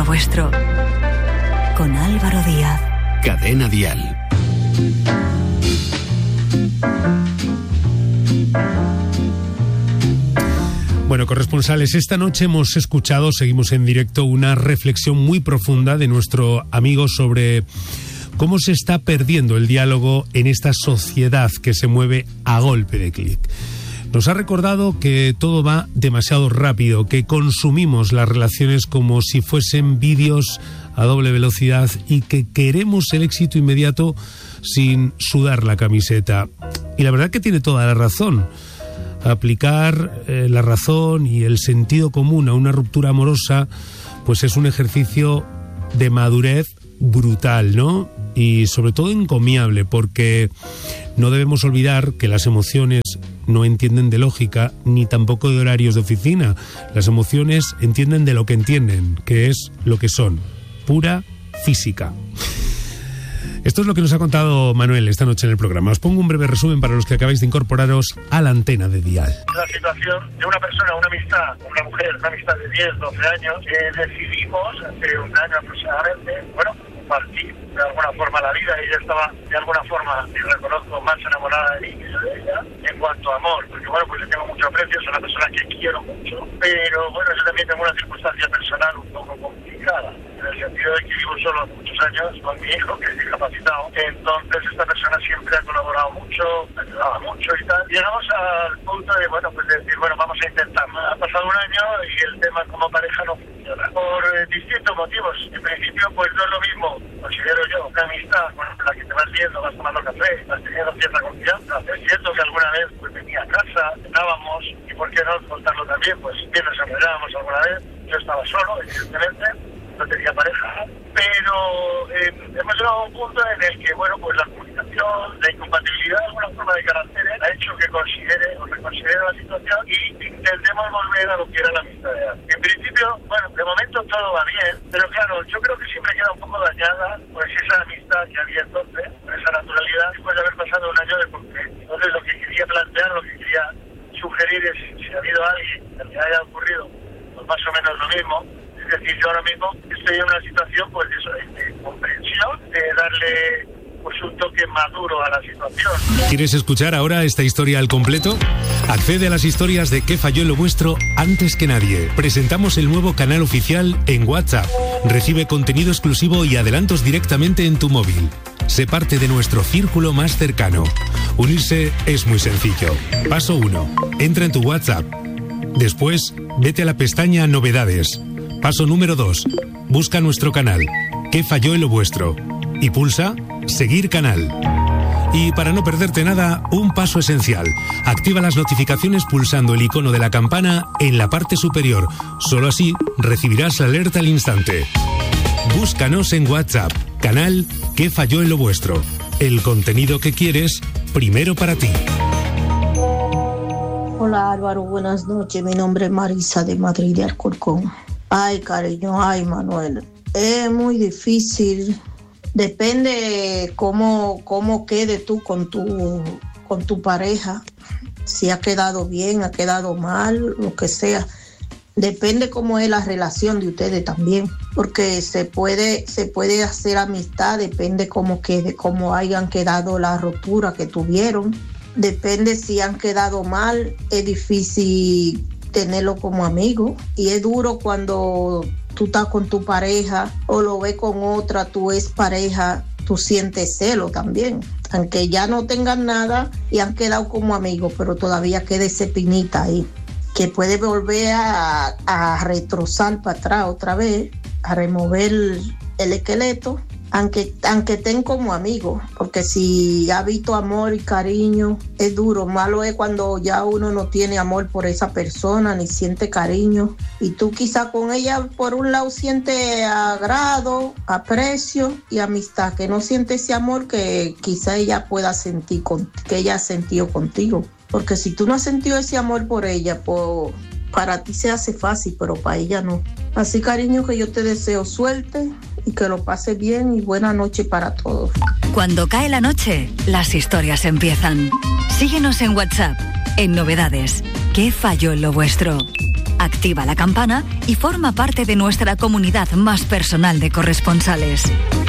lo vuestro. Con Álvaro Díaz. Cadena Dial. Bueno, corresponsales, esta noche hemos escuchado, seguimos en directo, una reflexión muy profunda de nuestro amigo sobre cómo se está perdiendo el diálogo en esta sociedad que se mueve a golpe de clic. Nos ha recordado que todo va demasiado rápido, que consumimos las relaciones como si fuesen vídeos a doble velocidad y que queremos el éxito inmediato sin sudar la camiseta. Y la verdad que tiene toda la razón. Aplicar la razón y el sentido común a una ruptura amorosa, pues es un ejercicio de madurez brutal, ¿no? Y sobre todo encomiable, porque no debemos olvidar que las emociones no entienden de lógica ni tampoco de horarios de oficina. Las emociones entienden de lo que entienden, que es lo que son, pura física. Esto es lo que nos ha contado Manuel esta noche en el programa. Os pongo un breve resumen para los que acabáis de incorporaros a la antena de Dial. La situación de una persona, una amistad, una mujer, una amistad de 10, 12 años, decidimos hace un año aproximadamente, compartir de alguna forma la vida. Ella estaba de alguna forma, y reconozco, más enamorada de mí que yo de ella en cuanto a amor, porque pues le tengo mucho aprecio, es una persona que quiero mucho, pero yo también tengo una circunstancia personal un poco complicada, en el sentido de que vivo solo muchos años con mi hijo, que es discapacitado. Entonces esta persona siempre ha colaborado mucho, me ayudaba mucho y tal. Llegamos al punto de, de decir, vamos a intentar. Ha pasado un año y el tema como pareja no funciona. Por distintos motivos. En principio, no es lo mismo, considero yo, una amistad con la que te vas viendo, vas tomando café, vas teniendo cierta confianza. Es cierto que alguna vez venía a casa, cenábamos, y por qué no contarlo también, bien nos enredábamos alguna vez. Yo estaba solo, evidentemente, no tenía pareja, pero hemos llegado a un punto en el que, la comunicación, la incompatibilidad de alguna forma de carácter ha hecho que considere o reconsidere la situación y intentemos volver a lo que era la amistad de antes. En principio, de momento todo va bien, pero claro, yo creo que siempre queda un poco dañada esa amistad que había entonces, esa naturalidad, después de haber pasado un año de convivencia. Entonces lo que quería plantear, lo que quería sugerir es, si ha habido alguien que le haya ocurrido más o menos lo mismo. Es decir, yo ahora mismo estoy en una situación de comprensión, de darle un toque maduro a la situación. ¿Quieres escuchar ahora esta historia al completo? Accede a las historias de ¿Qué falló en lo vuestro? Antes que nadie. Presentamos el nuevo canal oficial en WhatsApp. Recibe contenido exclusivo y adelantos directamente en tu móvil. Sé parte de nuestro círculo más cercano. Unirse es muy sencillo. Paso 1. Entra en tu WhatsApp. Después, vete a la pestaña Novedades. Paso número 2. Busca nuestro canal. ¿Qué falló en lo vuestro? Y pulsa Seguir canal. Y para no perderte nada, un paso esencial. Activa las notificaciones pulsando el icono de la campana en la parte superior. Solo así recibirás la alerta al instante. Búscanos en WhatsApp. Canal ¿Qué falló en lo vuestro? El contenido que quieres, primero para ti. Hola Álvaro, buenas noches. Mi nombre es Marisa de Madrid de Alcorcón. Ay, cariño, ay, Manuel. Es muy difícil. Depende cómo quede tú con tu pareja. Si ha quedado bien, ha quedado mal, lo que sea. Depende cómo es la relación de ustedes también. Porque se puede hacer amistad, depende cómo quede, cómo hayan quedado la ruptura que tuvieron. Depende si han quedado mal, es difícil tenerlo como amigo y es duro cuando tú estás con tu pareja o lo ves con otra, tu ex pareja, tú sientes celo también, aunque ya no tengan nada y han quedado como amigos, pero todavía queda ese pinita ahí que puede volver a retroceder para atrás otra vez, a remover el esqueleto, aunque estén como amigos, porque si ha visto amor y cariño, es duro. Malo es cuando ya uno no tiene amor por esa persona, ni siente cariño, y tú quizá con ella por un lado sientes agrado, aprecio y amistad, que no siente ese amor que quizá ella pueda sentir, que ella ha sentido contigo, porque si tú no has sentido ese amor por ella, pues para ti se hace fácil, pero para ella no. Así, cariño, que yo te deseo suerte y que lo pase bien y buena noche para todos. Cuando cae la noche, las historias empiezan. Síguenos en WhatsApp, en Novedades. ¿Qué falló en lo vuestro? activa la campana y forma parte de nuestra comunidad más personal de corresponsales.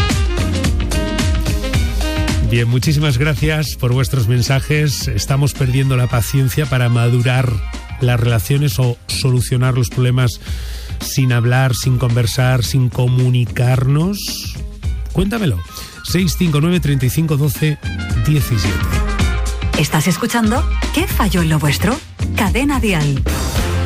Bien, muchísimas gracias por vuestros mensajes. Estamos perdiendo la paciencia para madurar las relaciones o solucionar los problemas sin hablar, sin conversar, sin comunicarnos. Cuéntamelo. 659 35 12 17. ¿Estás escuchando? ¿Qué falló en lo vuestro? Cadena Dial.